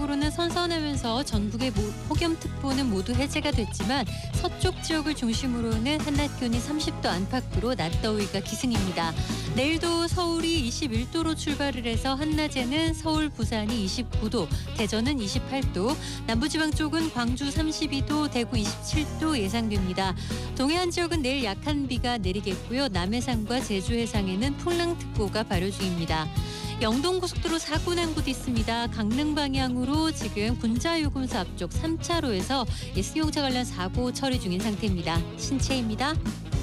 전체적으로는 선선하면서 전국의 폭염특보는 모두 해제가 됐지만 서쪽 지역을 중심으로는 한낮 기온이 30도 안팎으로 낮더위가 기승입니다. 내일도 서울이 21도로 출발을 해서 한낮에는 서울, 부산이 29도, 대전은 28도, 남부지방 쪽은 광주 32도, 대구 27도 예상됩니다. 동해안 지역은 내일 약한 비가 내리겠고요. 남해상과 제주 해상에는 풍랑특보가 발효 중입니다. 영동고속도로 사고 난 곳이 있습니다. 강릉 방향으로 지금 군자요금소 앞쪽 3차로에서 승용차 관련 사고 처리 중인 상태입니다. 신채입니다.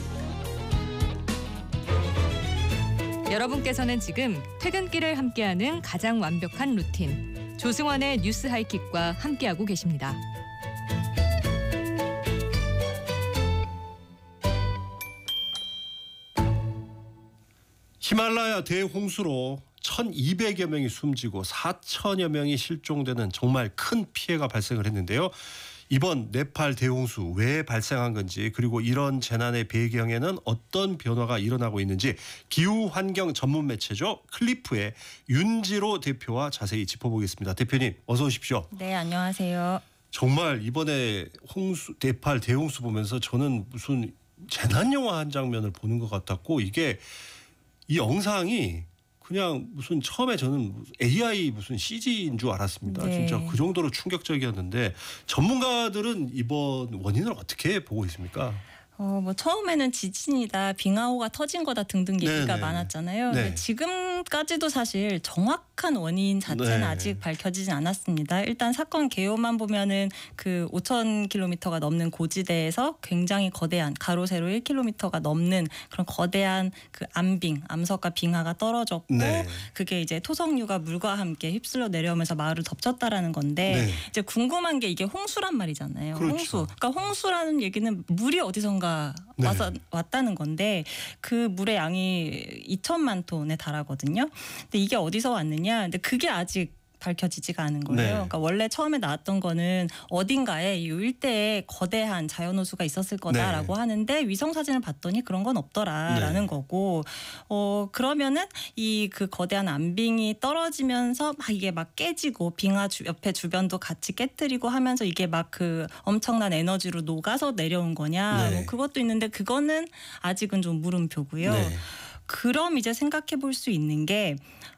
여러분께서는 지금 퇴근길을 함께하는 가장 완벽한 루틴 조승원의 뉴스 하이킥과 함께하고 계십니다. 히말라야 대홍수로 1,200여 명이 숨지고 4천여 명이 실종되는 정말 큰 피해가 발생을 했는데요. 이번 네팔 대홍수 왜 발생한 건지, 그리고 이런 재난의 배경에는 어떤 변화가 일어나고 있는지 기후환경 전문 매체죠. 클리프의 윤지로 대표와 자세히 짚어보겠습니다. 대표님 어서 오십시오. 네, 안녕하세요. 정말 이번에 네팔 대홍수 보면서 저는 무슨 재난 영화 한 장면을 보는 것 같았고, 이게 이 영상이 그냥 무슨 처음에 저는 AI 무슨 CG인 줄 알았습니다. 네. 진짜 그 정도로 충격적이었는데 전문가들은 이번 원인을 어떻게 보고 있습니까? 처음에는 지진이다, 빙하호가 터진 거다 등등 얘기가 네네. 많았잖아요. 네. 근데 지금까지도 사실 정확한 원인 자체는 네. 아직 밝혀지진 않았습니다. 일단 사건 개요만 보면은 그 5,000km가 넘는 고지대에서 굉장히 거대한 가로 세로 1km가 넘는 그런 거대한 그 암석과 빙하가 떨어졌고, 네. 그게 이제 토성류가 물과 함께 휩쓸려 내려오면서 마을을 덮쳤다라는 건데, 네. 이제 궁금한 게 이게 홍수란 말이잖아요. 그렇죠. 홍수. 그러니까 홍수라는 얘기는 물이 어디선가 네. 왔다는 건데, 그 물의 양이 2천만 톤에 달하거든요. 근데 이게 어디서 왔느냐? 근데 그게 아직 밝혀지지가 않은 거예요. 네. 그러니까 원래 처음에 나왔던 거는 어딘가에 이 일대에 거대한 자연호수가 있었을 거다라고 네. 하는데, 위성 사진을 봤더니 그런 건 없더라라는 네. 거고, 그러면은 이 그 거대한 암빙이 떨어지면서 막 이게 막 깨지고 빙하 옆에 주변도 같이 깨뜨리고 하면서 이게 막 그 엄청난 에너지로 녹아서 내려온 거냐? 네. 뭐 그것도 있는데, 그거는 아직은 좀 물음표고요. 네. 그럼 이제 생각해 볼 수 있는 게,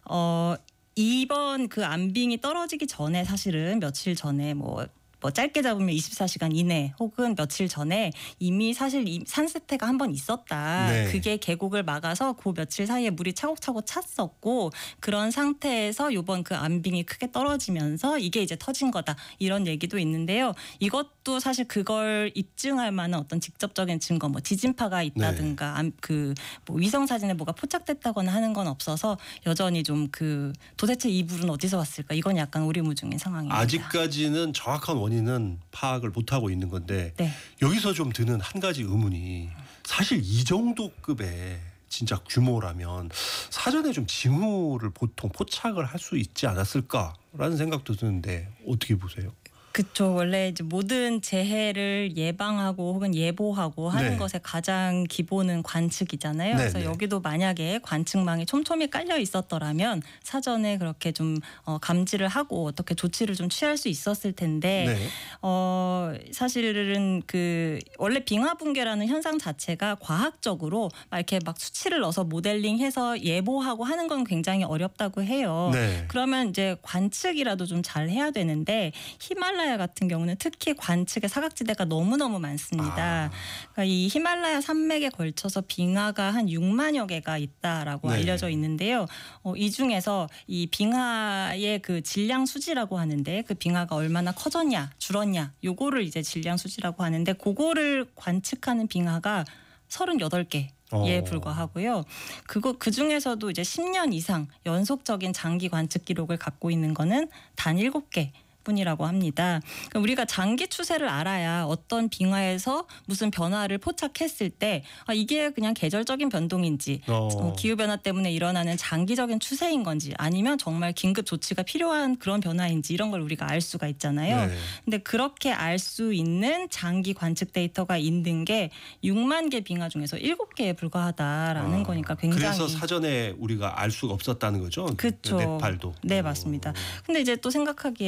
이번 그 암빙이 떨어지기 전에 사실은 며칠 전에 뭐 짧게 잡으면 24시간 이내 혹은 며칠 전에 이미 사실 산세태가 한 번 있었다. 네. 그게 계곡을 막아서 그 며칠 사이에 물이 차곡차곡 찼었고, 그런 상태에서 이번 그 암빙이 크게 떨어지면서 이게 이제 터진 거다, 이런 얘기도 있는데요. 이것도 사실 그걸 입증할 만한 어떤 직접적인 증거, 뭐 지진파가 있다든가 뭐 위성 사진에 뭐가 포착됐다거나 하는 건 없어서 여전히 좀 도대체 이 물은 어디서 왔을까, 이건 약간 오리무중인 상황입니다. 아직까지는 정확한 원인은 파악을 못하고 있는 건데, 네. 여기서 좀 드는 한 가지 의문이, 사실 이 정도 급의 진짜 규모라면 사전에 좀 징후를 보통 포착을 할 수 있지 않았을까라는 생각도 드는데 어떻게 보세요? 그렇죠. 원래 이제 모든 재해를 예방하고 혹은 예보하고 하는 네. 것의 가장 기본은 관측이잖아요. 네, 그래서 네. 여기도 만약에 관측망이 촘촘히 깔려 있었더라면 사전에 그렇게 좀 감지를 하고 어떻게 조치를 좀 취할 수 있었을 텐데, 네. 사실은 원래 빙하 붕괴라는 현상 자체가 과학적으로 막 이렇게 막 수치를 넣어서 모델링해서 예보하고 하는 건 굉장히 어렵다고 해요. 네. 그러면 이제 관측이라도 좀 잘 해야 되는데, 히말라야 같은 경우는 특히 관측의 사각지대가 너무너무 많습니다. 그러니까 이 히말라야 산맥에 걸쳐서 빙하가 한 6만여 개가 있다라고 네. 알려져 있는데요. 이 중에서 이 빙하의 그 질량 수지라고 하는데, 그 빙하가 얼마나 커졌냐 줄었냐, 요거를 이제 질량 수지라고 하는데, 그거를 관측하는 빙하가 38개에 불과하고요. 그 중에서도 이제 10년 이상 연속적인 장기 관측 기록을 갖고 있는 거는 단 7개. 뿐이라고 합니다. 그러니까 우리가 장기 추세를 알아야 어떤 빙하에서 무슨 변화를 포착했을 때 이게 그냥 계절적인 변동인지 기후변화 때문에 일어나는 장기적인 추세인 건지, 아니면 정말 긴급 조치가 필요한 그런 변화인지, 이런 걸 우리가 알 수가 있잖아요. 네. 근데 그렇게 알 수 있는 장기 관측 데이터가 있는 게 6만 개 빙하 중에서 7개에 불과하다라는 거니까 굉장히. 그래서 사전에 우리가 알 수가 없었다는 거죠. 그렇죠. 네팔도. 네, 맞습니다. 근데 이제 또 생각하기에는 아니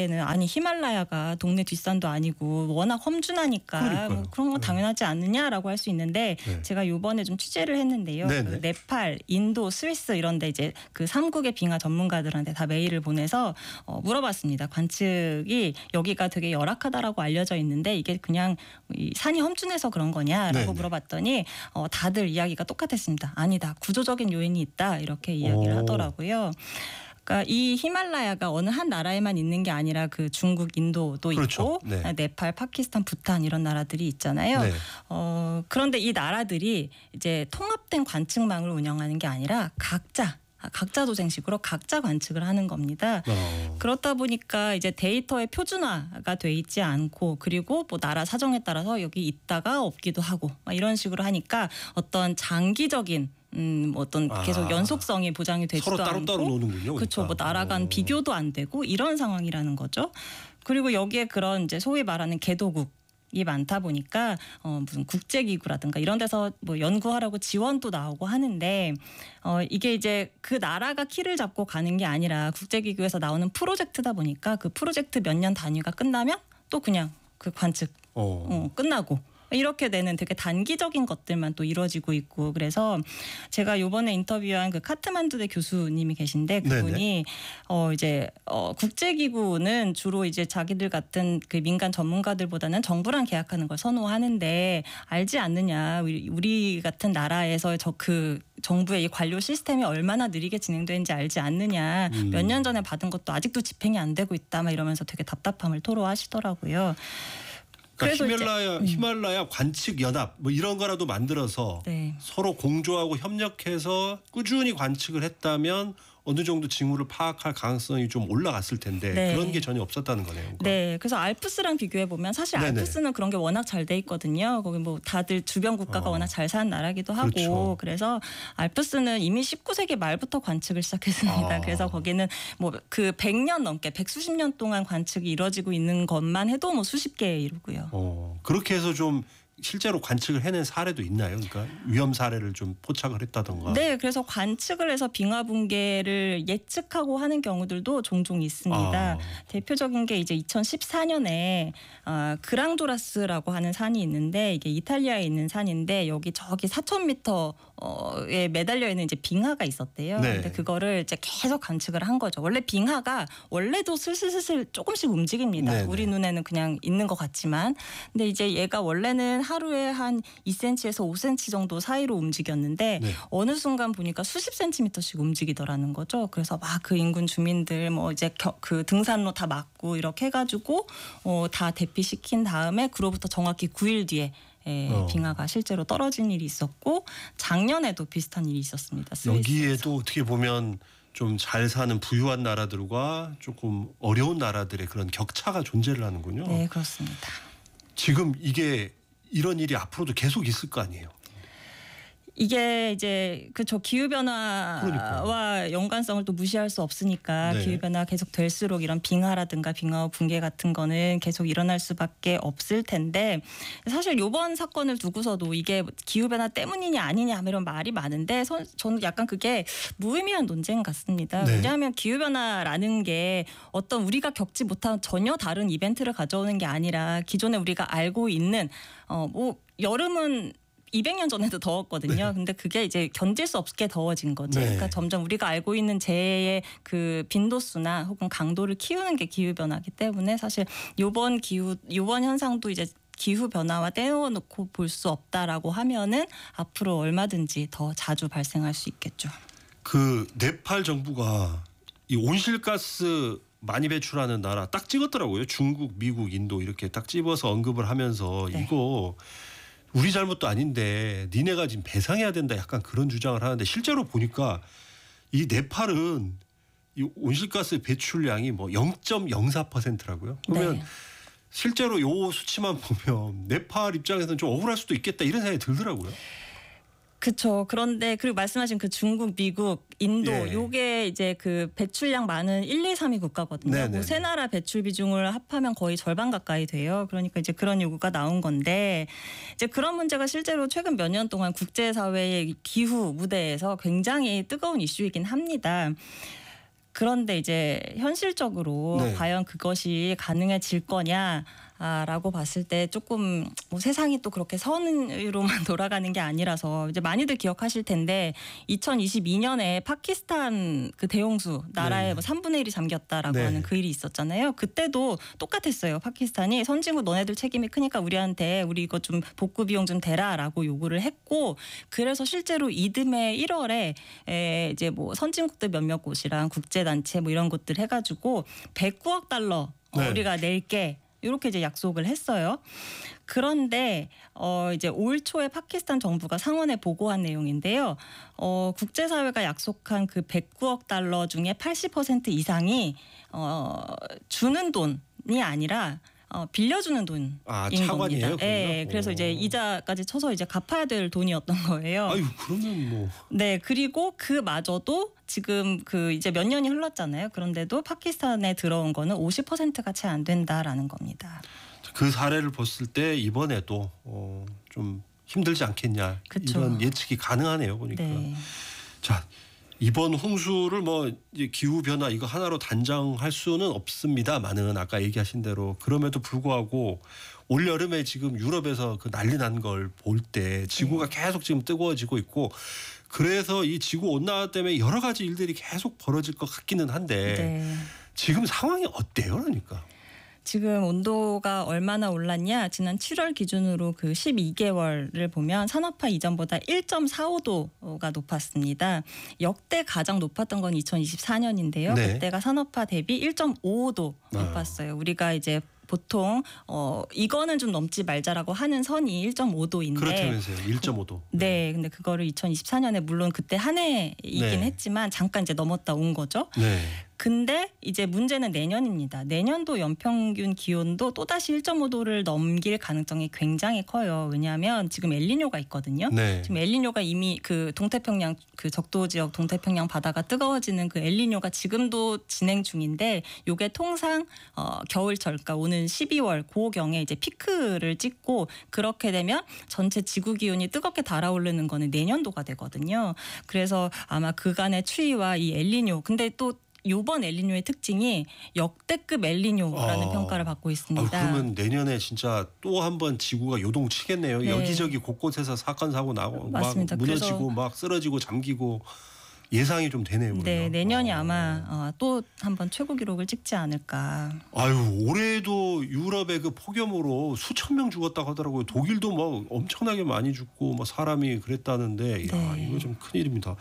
아니 히말라야가 동네 뒷산도 아니고 워낙 험준하니까 그러니까요. 뭐 그런 건 네. 당연하지 않느냐라고 할 수 있는데 네. 제가 이번에 좀 취재를 했는데요. 네네. 그 네팔, 인도, 스위스 이런데 이제 그 3국의 빙하 전문가들한테 다 메일을 보내서 물어봤습니다. 관측이 여기가 되게 열악하다라고 알려져 있는데 이게 그냥 이 산이 험준해서 그런 거냐라고 네네. 물어봤더니 다들 이야기가 똑같았습니다. 아니다. 구조적인 요인이 있다. 이렇게 이야기를 오. 하더라고요. 그러니까 이 히말라야가 어느 한 나라에만 있는 게 아니라 그 중국, 인도도 그렇죠. 있고 네. 네팔, 파키스탄, 부탄 이런 나라들이 있잖아요. 네. 그런데 이 나라들이 이제 통합된 관측망을 운영하는 게 아니라 각자 도생식으로 각자 관측을 하는 겁니다. 그렇다 보니까 이제 데이터의 표준화가 돼 있지 않고 그리고 뭐 나라 사정에 따라서 여기 있다가 없기도 하고 막 이런 식으로 하니까 어떤 장기적인 어떤 계속 연속성이 보장이 되지도 서로 않고 따로따로 노는군요. 그렇죠. 뭐 그러니까. 나라 간 비교도 안 되고 이런 상황이라는 거죠. 그리고 여기에 그런 이제 소위 말하는 개도국이 많다 보니까 무슨 국제기구라든가 이런 데서 뭐 연구하라고 지원도 나오고 하는데 이게 이제 그 나라가 키를 잡고 가는 게 아니라 국제기구에서 나오는 프로젝트다 보니까 그 프로젝트 몇 년 단위가 끝나면 또 그냥 그 관측 끝나고 이렇게 되는 되게 단기적인 것들만 또 이루어지고 있고 그래서 제가 이번에 인터뷰한 그 카트만두대 교수님이 계신데 그분이 이제 국제기구는 주로 이제 자기들 같은 그 민간 전문가들보다는 정부랑 계약하는 걸 선호하는데 알지 않느냐 우리 같은 나라에서 그 정부의 이 관료 시스템이 얼마나 느리게 진행되는지 알지 않느냐 몇 년 전에 받은 것도 아직도 집행이 안 되고 있다 막 이러면서 되게 답답함을 토로하시더라고요. 그러니까 히말라야 관측 연합 뭐 이런 거라도 만들어서 네. 서로 공조하고 협력해서 꾸준히 관측을 했다면 어느 정도 징후를 파악할 가능성이 좀 올라갔을 텐데 네. 그런 게 전혀 없었다는 거네요. 그러니까. 네, 그래서 알프스랑 비교해 보면 사실 네네. 알프스는 그런 게 워낙 잘 돼 있거든요. 거기 뭐 다들 주변 국가가 워낙 잘 사는 나라기도 하고 그렇죠. 그래서 알프스는 이미 19세기 말부터 관측을 시작했습니다. 그래서 거기는 뭐 그 100년 넘게 100수십 년 동안 관측이 이루어지고 있는 것만 해도 뭐 수십 개 이루고요. 그렇게 해서 좀 실제로 관측을 해낸 사례도 있나요? 그러니까 위험 사례를 좀 포착을 했다던가. 네, 그래서 관측을 해서 빙하 붕괴를 예측하고 하는 경우들도 종종 있습니다. 대표적인 게 이제 2014년에 그랑도라스라고 하는 산이 있는데 이게 이탈리아에 있는 산인데 여기 저기 4,000m에 매달려 있는 이제 빙하가 있었대요. 네. 근데 그거를 이제 계속 관측을 한 거죠. 원래 빙하가 원래도 슬슬슬슬 조금씩 움직입니다. 네네. 우리 눈에는 그냥 있는 것 같지만, 근데 이제 얘가 원래는 하루에 한 2cm에서 5cm 정도 사이로 움직였는데 네. 어느 순간 보니까 수십 센티미터씩 움직이더라는 거죠. 그래서 막 그 인근 주민들 뭐 이제 그 등산로 다 막고 이렇게 해가지고 다 대피시킨 다음에 그로부터 정확히 9일 뒤에 빙하가 실제로 떨어진 일이 있었고 작년에도 비슷한 일이 있었습니다. 스위스에서. 여기에도 어떻게 보면 좀 잘 사는 부유한 나라들과 조금 어려운 나라들의 그런 격차가 존재를 하는군요. 네, 그렇습니다. 지금 이게 이런 일이 앞으로도 계속 있을 거 아니에요. 이게 이제 그저 기후 변화와 연관성을 또 무시할 수 없으니까 네. 기후 변화 계속 될수록 이런 빙하라든가 빙하호 붕괴 같은 거는 계속 일어날 수밖에 없을 텐데 사실 이번 사건을 두고서도 이게 기후 변화 때문이냐 아니냐 이런 말이 많은데 저는 약간 그게 무의미한 논쟁 같습니다. 네. 왜냐하면 기후 변화라는 게 어떤 우리가 겪지 못한 전혀 다른 이벤트를 가져오는 게 아니라 기존에 우리가 알고 있는 뭐 여름은 200년 전에도 더웠거든요. 근데 그게 이제 견딜 수 없게 더워진 거죠. 네. 그러니까 점점 우리가 알고 있는 재해의 그 빈도수나 혹은 강도를 키우는 게 기후 변화이기 때문에 사실 요번 현상도 이제 기후 변화와 떼어놓고 볼 수 없다라고 하면은 앞으로 얼마든지 더 자주 발생할 수 있겠죠. 그 네팔 정부가 이 온실가스 많이 배출하는 나라 딱 찍었더라고요. 중국, 미국, 인도 이렇게 딱 집어서 언급을 하면서 네. 이거 우리 잘못도 아닌데 니네가 지금 배상해야 된다 약간 그런 주장을 하는데 실제로 보니까 이 네팔은 이 온실가스 배출량이 뭐 0.04%라고요. 그러면 네. 실제로 요 수치만 보면 네팔 입장에서는 좀 억울할 수도 있겠다 이런 생각이 들더라고요. 그렇죠. 그런데 그리고 말씀하신 그 중국, 미국, 인도 예. 요게 이제 그 배출량 많은 1, 2, 3위 국가거든요. 네네네. 그 세 나라 배출 비중을 합하면 거의 절반 가까이 돼요. 그러니까 이제 그런 요구가 나온 건데 이제 그런 문제가 실제로 최근 몇 년 동안 국제사회의 기후 무대에서 굉장히 뜨거운 이슈이긴 합니다. 그런데 이제 현실적으로 네. 과연 그것이 가능해질 거냐라고 봤을 때 조금 뭐 세상이 또 그렇게 선으로만 돌아가는 게 아니라서 이제 많이들 기억하실 텐데 2022년에 파키스탄 그 대홍수 나라의 네. 뭐 3분의 1이 잠겼다라고 네. 하는 그 일이 있었잖아요. 그때도 똑같았어요. 파키스탄이 선진국 너네들 책임이 크니까 우리 이거 좀 복구 비용 좀 대라라고 요구를 했고 그래서 실제로 이듬해 1월에 이제 뭐 선진국들 몇몇 곳이랑 국제단체 뭐 이런 곳들 해가지고 109억 달러 네. 우리가 낼게 이렇게 이제 약속을 했어요. 그런데 이제 올 초에 파키스탄 정부가 상원에 보고한 내용인데요. 국제사회가 약속한 그 109억 달러 중에 80% 이상이 주는 돈이 아니라 빌려주는 돈인 차관이에요? 겁니다. 그러면? 네, 그래서 이제 이자까지 쳐서 이제 갚아야 될 돈이었던 거예요. 아유 그러면 뭐 네, 그리고 그마저도 지금 그 이제 몇 년이 흘렀잖아요. 그런데도 파키스탄에 들어온 거는 50%가 채 안 된다라는 겁니다. 그 사례를 봤을 때 이번에도 좀 힘들지 않겠냐 그쵸. 이런 예측이 가능하네요 보니까. 네. 자 이번 홍수를 뭐 이제 기후 변화 이거 하나로 단정할 수는 없습니다만은 아까 얘기하신 대로 그럼에도 불구하고 올 여름에 지금 유럽에서 그 난리 난 걸 볼 때 지구가 계속 지금 뜨거워지고 있고 그래서 이 지구 온난화 때문에 여러 가지 일들이 계속 벌어질 것 같기는 한데 네. 지금 상황이 어때요, 그러니까? 지금 온도가 얼마나 올랐냐? 지난 7월 기준으로 그 12개월을 보면 산업화 이전보다 1.45도가 높았습니다. 역대 가장 높았던 건 2024년인데요. 네. 그때가 산업화 대비 1.55도 높았어요. 우리가 이제 보통 이거는 좀 넘지 말자라고 하는 선이 1.5도인데 그렇다면서요. 1.5도. 네, 근데 그거를 2024년에 물론 그때 한 해이긴 네. 했지만 잠깐 이제 넘었다 온 거죠. 네. 근데 이제 문제는 내년입니다. 내년도 연평균 기온도 또다시 1.5도를 넘길 가능성이 굉장히 커요. 왜냐하면 지금 엘니뇨가 있거든요. 네. 지금 엘니뇨가 이미 그 동태평양 그 적도 지역 동태평양 바다가 뜨거워지는 그 엘니뇨가 지금도 진행 중인데 요게 통상 겨울철 그러니까 오는 12월 고경에 이제 피크를 찍고 그렇게 되면 전체 지구 기온이 뜨겁게 달아오르는 거는 내년도가 되거든요. 그래서 아마 그간의 추위와 이 엘니뇨 근데 또 이번 엘니뇨의 특징이 역대급 엘니뇨라는 평가를 받고 있습니다. 그러면 내년에 진짜 또 한 번 지구가 요동치겠네요. 네. 여기저기 곳곳에서 사건 사고 나고 맞습니다. 막 무너지고 그래서 막 쓰러지고 잠기고 예상이 좀 되네요. 네, 그러면. 내년이 아마 또 한 번 최고 기록을 찍지 않을까. 아유 올해도 유럽의 그 폭염으로 수천 명 죽었다고 하더라고요. 독일도 뭐 엄청나게 많이 죽고 뭐 사람이 그랬다는데 야, 네. 이거 좀 큰일입니다.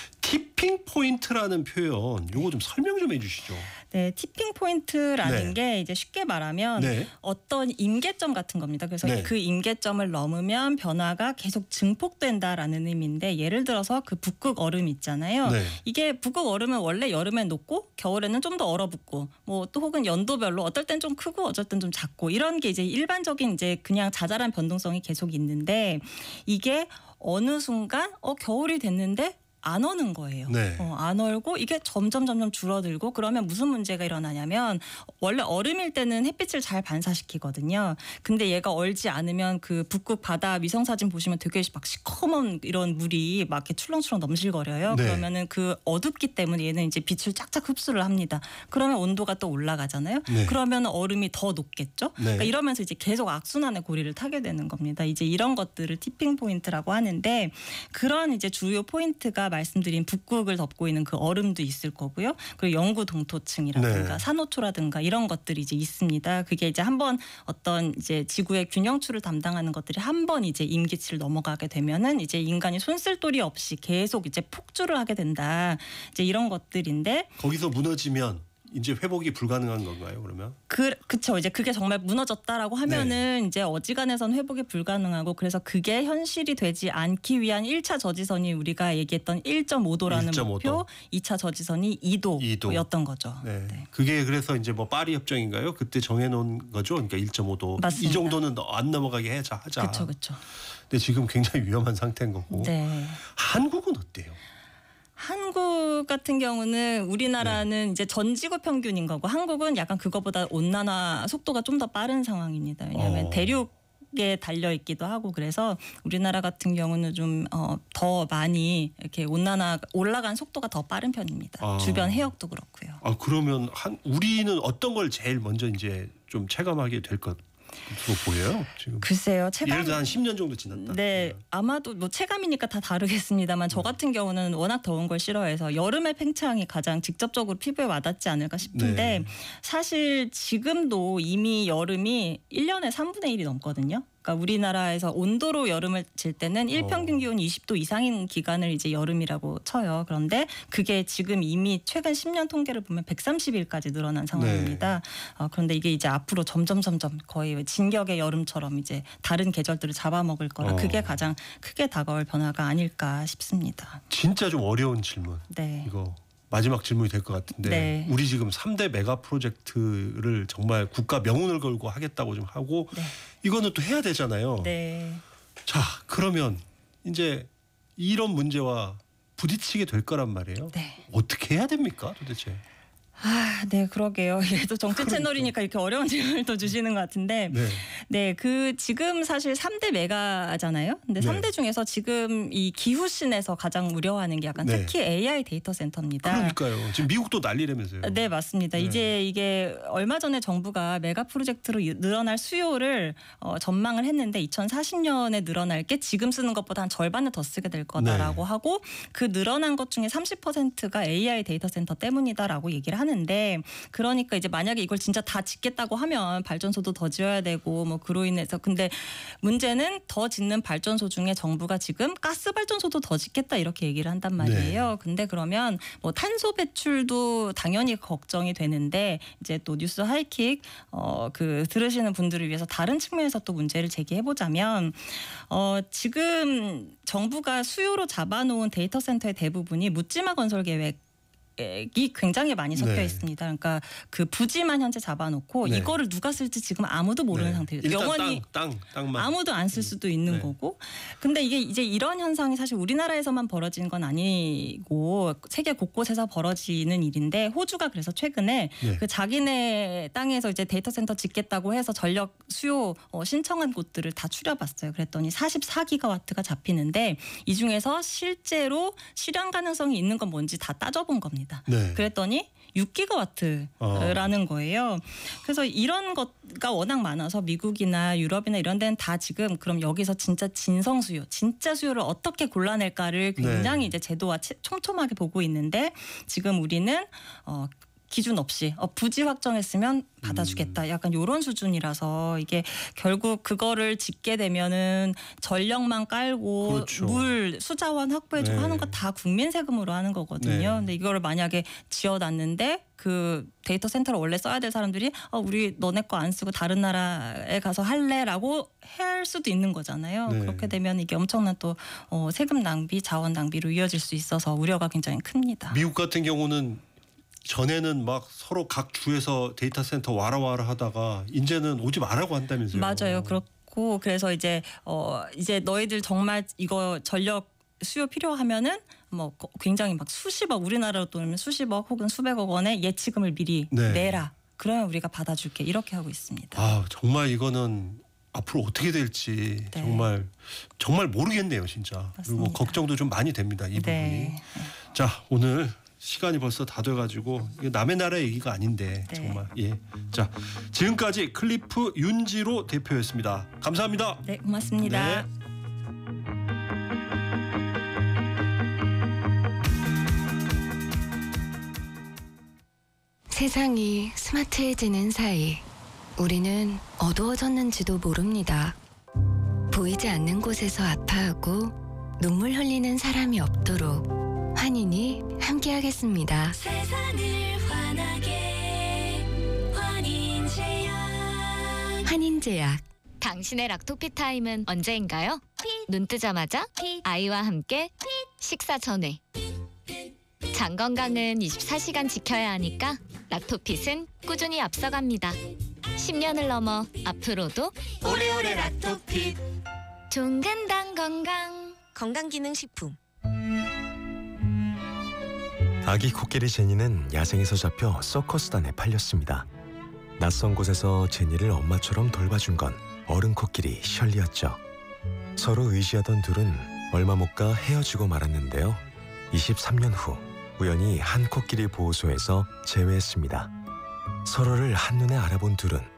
티핑 포인트라는 표현 요거 좀 설명 좀 해주시죠. 네, 티핑 포인트라는 네. 게 이제 쉽게 말하면 네. 어떤 임계점 같은 겁니다. 그래서 네. 그 임계점을 넘으면 변화가 계속 증폭된다라는 의미인데 예를 들어서 그 북극 얼음 있잖아요. 네. 이게 북극 얼음은 원래 여름엔 녹고 겨울에는 좀 더 얼어붙고 뭐 또 혹은 연도별로 어떨 땐 좀 크고 어쩔 땐 좀 작고 이런 게 이제 일반적인 이제 그냥 자잘한 변동성이 계속 있는데 이게 어느 순간 겨울이 됐는데 안 오는 거예요. 네. 안 얼고 이게 점점 줄어들고 그러면 무슨 문제가 일어나냐면 원래 얼음일 때는 햇빛을 잘 반사시키거든요. 근데 얘가 얼지 않으면 그 북극 바다 위성 사진 보시면 되게 막 시커먼 이런 물이 막 이렇게 출렁출렁 넘실거려요. 네. 그러면은 그 어둡기 때문에 얘는 이제 빛을 쫙쫙 흡수를 합니다. 그러면 온도가 또 올라가잖아요. 네. 그러면 얼음이 더 녹겠죠. 네. 그러니까 이러면서 이제 계속 악순환의 고리를 타게 되는 겁니다. 이제 이런 것들을 티핑 포인트라고 하는데 그런 이제 주요 포인트가 말씀드린 북극을 덮고 있는 그 얼음도 있을 거고요. 그리고 영구 동토층이라든가 네. 산호초라든가 이런 것들이 이제 있습니다. 그게 이제 한번 어떤 이제 지구의 균형추를 담당하는 것들이 한번 이제 임기치를 넘어가게 되면은 이제 인간이 손쓸도리 없이 계속 이제 폭주를 하게 된다. 이제 이런 것들인데 거기서 무너지면 이제 회복이 불가능한 건가요? 그러면? 그쵸. 이제 그게 정말 무너졌다라고 하면은 이제 어지간해선 회복이 불가능하고 그래서 그게 현실이 되지 않기 위한 1차 저지선이 우리가 얘기했던 1.5도라는 1.5도. 목표, 2차 저지선이 2도였던 거죠. 네. 네. 그게 그래서 이제 뭐 파리 협정인가요? 그때 정해놓은 거죠. 그러니까 1.5도. 맞습니다. 이 정도는 안 넘어가게 하자. 그렇죠. 근데 지금 굉장히 위험한 상태인 거고. 네. 한국은 어때요? 한국 같은 경우는 우리나라는 이제 전 지구 평균인 거고 한국은 약간 그거보다 온난화 속도가 좀 더 빠른 상황입니다. 왜냐하면 대륙 에 달려 있기도 하고 그래서 우리나라 같은 경우는 좀 더 많이 이렇게 온난화 올라간 속도가 더 빠른 편입니다. 주변 해역도 그렇고요. 그러면 우리는 어떤 걸 제일 먼저 이제 좀 체감하게 될 것으로 보여요? 지금. 글쎄요. 예를 들어 한 10년 정도 지났다. 네, 아마도 뭐 체감이니까 다 다르겠습니다만 저 같은 경우는 워낙 더운 걸 싫어해서 여름의 팽창이 가장 직접적으로 피부에 와닿지 않을까 싶은데 네. 사실 지금도 이미 여름이 1년에 3분의 1이 넘거든요. 그러니까 우리나라에서 온도로 여름을 질 때는 일평균 기온이 20도 이상인 기간을 이제 여름이라고 쳐요. 그런데 그게 지금 이미 최근 10년 통계를 보면 130일까지 늘어난 상황입니다. 그런데 이게 이제 앞으로 점점 거의 진격의 여름처럼 이제 다른 계절들을 잡아먹을 거라 그게 가장 크게 다가올 변화가 아닐까 싶습니다. 진짜 좀 어려운 질문. 네. 이거 마지막 질문이 될 것 같은데 네. 우리 지금 3대 메가 프로젝트를 정말 국가 명운을 걸고 하겠다고 좀 하고 네. 이거는 또 해야 되잖아요. 네. 자, 그러면 이제 이런 문제와 부딪히게 될 거란 말이에요. 네. 어떻게 해야 됩니까, 도대체? 네, 그러게요. 얘도 정치 채널이니까 이렇게 어려운 질문을 또 주시는 것 같은데, 네. 그 지금 사실 3대 메가잖아요. 근데 네. 3대 중에서 지금 이 기후신에서 가장 우려하는 게 약간 네. 특히 AI 데이터 센터입니다. 그러니까요. 지금 미국도 난리라면서요. 네, 맞습니다. 네. 이제 이게 얼마 전에 정부가 메가 프로젝트로 늘어날 수요를 전망을 했는데 2040년에 늘어날 게 지금 쓰는 것보다 한 절반을 더 쓰게 될 거다라고 네. 하고 그 늘어난 것 중에 30%가 AI 데이터 센터 때문이다라고 얘기를 하는데 그러니까 이제 만약에 이걸 진짜 다 짓겠다고 하면 발전소도 더 지어야 되고 뭐 그로 인해서 근데 문제는 더 짓는 발전소 중에 정부가 지금 가스 발전소도 더 짓겠다 이렇게 얘기를 한단 말이에요. 네. 근데 그러면 뭐 탄소 배출도 당연히 걱정이 되는데 이제 또 뉴스 하이킥 그 들으시는 분들을 위해서 다른 측면에서 또 문제를 제기해 보자면 지금 정부가 수요로 잡아놓은 데이터 센터의 대부분이 묻지마 건설 계획 이 굉장히 많이 섞여 네. 있습니다. 그러니까 그 부지만 현재 잡아놓고 네. 이거를 누가 쓸지 지금 아무도 모르는 네. 상태예요. 일단 영원히 땅만 아무도 안 쓸 수도 있는 네. 거고. 근데 이게 이제 이런 현상이 사실 우리나라에서만 벌어지는 건 아니고 세계 곳곳에서 벌어지는 일인데 호주가 그래서 최근에 네. 그 자기네 땅에서 이제 데이터 센터 짓겠다고 해서 전력 수요 신청한 곳들을 다 추려봤어요. 그랬더니 44기가와트가 잡히는데 이 중에서 실제로 실현 가능성이 있는 건 뭔지 다 따져본 겁니다. 네. 그랬더니 6기가와트라는 거예요. 그래서 이런 것가 워낙 많아서 미국이나 유럽이나 이런 데는 다 지금 그럼 여기서 진짜 진성 수요, 진짜 수요를 어떻게 골라낼까를 굉장히 네. 이제 제도와 촘촘하게 보고 있는데 지금 우리는 기준 없이 부지 확정했으면 받아주겠다. 약간 이런 수준이라서 이게 결국 그거를 짓게 되면은 전력만 깔고 그렇죠. 물 수자원 확보해주고 네. 하는 거 다 국민 세금으로 하는 거거든요. 네. 근데 이거를 만약에 지어놨는데 그 데이터 센터를 원래 써야 될 사람들이 우리 너네 거 안 쓰고 다른 나라에 가서 할래라고 할 수도 있는 거잖아요. 네. 그렇게 되면 이게 엄청난 또 세금 낭비, 자원 낭비로 이어질 수 있어서 우려가 굉장히 큽니다. 미국 같은 경우는 전에는 막 서로 각 주에서 데이터 센터 와라 하다가 이제는 오지 말라고 한다면서요. 맞아요. 그렇고 그래서 이제 너희들 정말 이거 전력 수요 필요하면은 뭐 굉장히 막 수십억 우리나라로 돈이면 수십억 혹은 수백억 원의 예치금을 미리 네. 내라. 그러면 우리가 받아줄게 이렇게 하고 있습니다. 정말 이거는 앞으로 어떻게 될지 네. 정말 모르겠네요, 진짜. 그리고 맞습니다. 걱정도 좀 많이 됩니다, 이 부분이. 네. 자, 오늘 시간이 벌써 다 돼가지고 이게 남의 나라 얘기가 아닌데 네. 정말 자, 지금까지 클리프 윤지로 대표였습니다. 감사합니다. 네, 고맙습니다. 네. 세상이 스마트해지는 사이 우리는 어두워졌는지도 모릅니다. 보이지 않는 곳에서 아파하고 눈물 흘리는 사람이 없도록 환인이 함께하겠습니다. 세상을 환하게 환인제약. 환인제약. 당신의 락토피 타임은 언제인가요? 눈 뜨자마자 아이와 함께 식사 전에. 장 건강은 24시간 지켜야 하니까 락토핏은 꾸준히 앞서갑니다. 10년을 넘어 앞으로도 오래오래 락토핏. 종근당 건강기능식품. 아기 코끼리 제니는 야생에서 잡혀 서커스단에 팔렸습니다. 낯선 곳에서 제니를 엄마처럼 돌봐준 건 어른 코끼리 셜리였죠. 서로 의지하던 둘은 얼마 못 가 헤어지고 말았는데요. 23년 후 우연히 한 코끼리 보호소에서 재회했습니다. 서로를 한눈에 알아본 둘은